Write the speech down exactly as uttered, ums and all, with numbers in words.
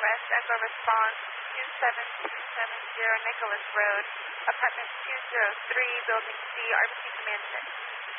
arrest. Echo response two seven two seven zero Nicholas Road, apartment two oh three, building C, R B C Command six.